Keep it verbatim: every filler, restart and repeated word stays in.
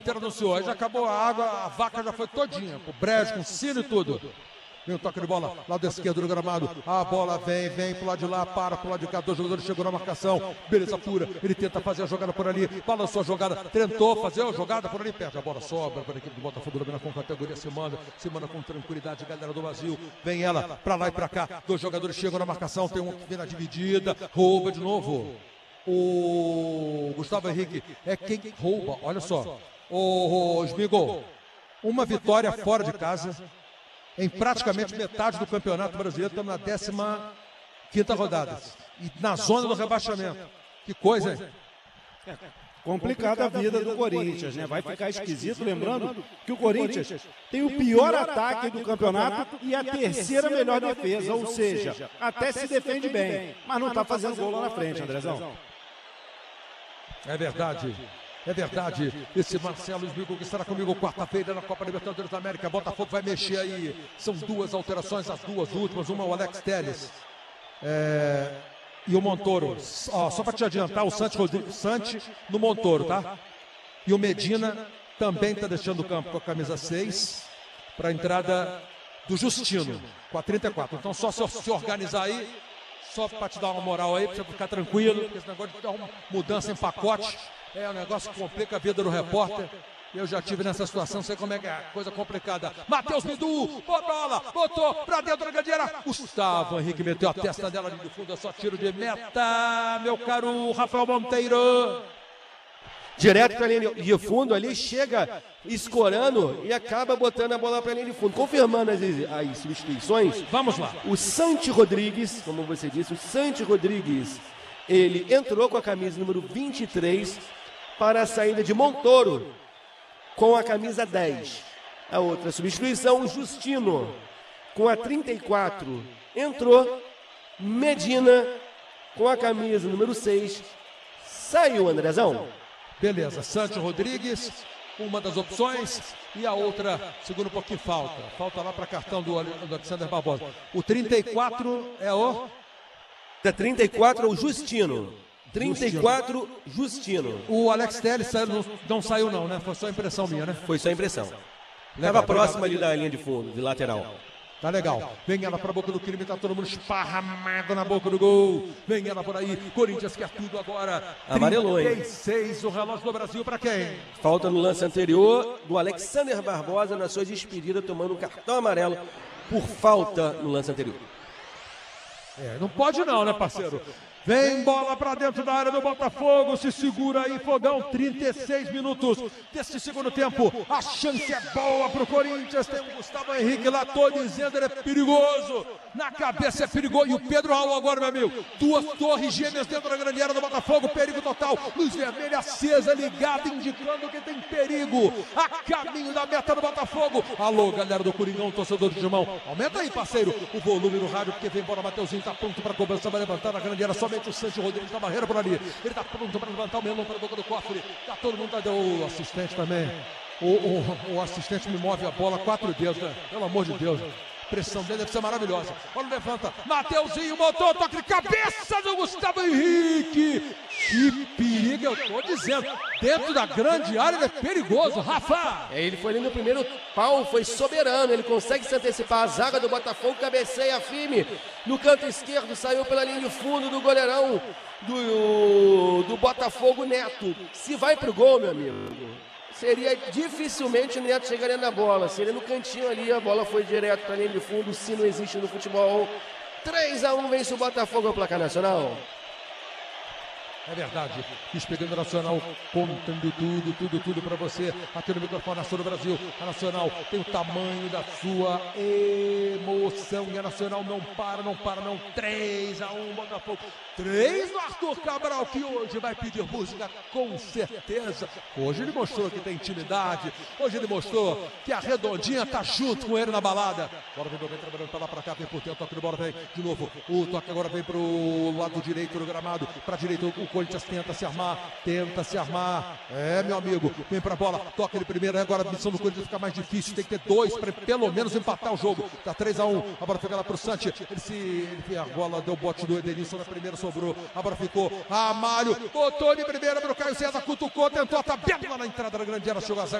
anunciou, aí já acabou a água, a vaca já foi todinha, o brejo, com sino e tudo. Vem o toque de bola, lado esquerdo do gramado, a bola vem, vem pro lado de lá, para pro lado de cá, dois jogadores chegou na marcação, beleza pura, ele tenta fazer a jogada por ali, balançou a jogada, tentou fazer a jogada por ali, perde a bola, sobra para a equipe do Botafogo, domina com categoria, se manda, se manda com tranquilidade, galera do Brasil, vem ela pra lá e pra cá, dois jogadores chegam na marcação, tem um que vem na dividida, rouba de novo, o Gustavo Henrique é quem rouba, olha só, o Smigol, uma vitória fora de casa, em praticamente metade do Campeonato Brasileiro, estamos na décima quinta rodada. E na zona do rebaixamento. Que coisa, hein? É complicada a vida do Corinthians, né? Vai ficar esquisito, lembrando que o Corinthians tem o pior ataque do campeonato e a terceira melhor defesa, ou seja, até se defende bem, mas não está fazendo gol lá na frente, Andrezão. É verdade. É verdade, esse Marcelo Smigol que estará comigo quarta-feira na Copa Libertadores da América. Botafogo vai mexer aí. São duas alterações, as duas últimas. Uma o Alex Telles é, e o Montoro. Ó, só para te adiantar, o Santi, Rodrigo, Santi no Montoro, tá? E o Medina também está deixando o campo com a camisa seis para a entrada do Justino, com a trinta e quatro. Então só se, se organizar aí, só para te dar uma moral aí, para você ficar tranquilo, porque esse negócio de dar uma mudança em pacote é um negócio que complica a vida do repórter. Eu já tive nessa situação, sei como é que é, coisa complicada. Matheus Bidu, bola, botou pra dentro da grande área. Gustavo Henrique meteu a testa dela ali do fundo, é só tiro de meta, meu caro Rafael Monteiro. Direto pra linha de fundo ali, chega escorando e acaba botando a bola pra linha de fundo. Confirmando as, as substituições. Vamos lá. O Santi Rodrigues, como você disse, o Santi Rodrigues, ele entrou com a camisa número vinte e três para a saída de Montoro, com a camisa dez. A outra substituição, o Justino, com a trinta e quatro, entrou. Medina, com a camisa número seis, saiu, Andrezão. Beleza, Santi Rodrigues, uma das opções, e a outra, segundo um pouquinho, falta. Falta lá para cartão do, do Alexander Barbosa. O trinta e quatro é o... Da trinta e quatro é o Justino. trinta e quatro, Justino. O Alex Telles saiu, não, não saiu não, né? Foi só impressão minha, né? Foi só impressão. Estava próximo ali da linha de fundo, de lateral. Tá legal. Vem ela pra boca do crime, tá todo mundo esparramado na boca do gol. Vem ela por aí. Corinthians quer tudo agora. Amarelou, hein? trinta e seis, o relógio do Brasil pra quem? Falta no lance anterior do Alexander Barbosa na sua despedida, tomando um cartão amarelo por falta no lance anterior. É, não pode não, né, parceiro? Vem bola pra dentro da área do Botafogo, se segura aí, Fogão, trinta e seis minutos desse segundo tempo. A chance é boa pro Corinthians, tem o Gustavo Henrique lá, tô dizendo, ele é perigoso. Na cabeça é perigoso, e o Pedro Raul agora, meu amigo. Duas torres gêmeas dentro da grande área do Botafogo, perigo total. Luz vermelha acesa, ligada, indicando que tem perigo. A caminho da meta do Botafogo. Alô, galera do Coringão, torcedor de Timão. Aumenta aí, parceiro, o volume no rádio, porque vem bola, Mateuzinho tá pronto pra cobrança, vai levantar na grande área, somente o Santi Rodrigues da barreira por ali. Ele tá pronto para levantar o melão para a boca do cofre. Tá todo mundo, tá, o assistente também. O, o, o assistente me move a bola, quatro dedos, né? Pelo amor de Deus. A pressão dele deve ser maravilhosa. Olha, levanta. Mateuzinho botou toque de cabeça do Gustavo Henrique. Que perigo, eu tô dizendo. Dentro da grande área ele é perigoso, Rafa. É, ele foi ali no primeiro pau, foi soberano. Ele consegue se antecipar. A zaga do Botafogo cabeceia firme no canto esquerdo. Saiu pela linha de fundo do goleirão do, do Botafogo, Neto. Se vai pro gol, meu amigo, seria dificilmente o Neto chegaria na bola. Seria no cantinho ali, a bola foi direto para a linha de fundo. Se não existe no futebol. três a um vence o Botafogo ao placar nacional. É verdade, Espelhando Nacional, contando tudo, tudo, tudo para você, aqui no microfone Nacional do Brasil. A Nacional tem o tamanho da sua emoção, e a Nacional não para, não para, não. três a um, Botafogo. três no Arthur Cabral, que hoje vai pedir música, com certeza. Hoje ele mostrou que tem intimidade, hoje ele mostrou que a Redondinha tá junto com ele na balada. Bola vem, vem trabalhando pra lá, pra cá, vem por dentro, toque de bola, vem de novo. O toque agora vem pro lado direito do gramado, pra direita o Corinthians tenta se armar, tenta se armar. É, meu amigo, vem pra bola, toca ele primeiro. Agora a missão do Corinthians fica mais difícil. Tem que ter dois para pelo menos empatar o jogo. Tá três a um. A bola fica lá pro Santi. Ele se. Ele, a bola deu bote do Edenilson na primeira, sobrou. A bola ficou. Amário botou de primeira pro Caio César, cutucou, tentou, tá bem lá na entrada da grande área. Chegou a zaga.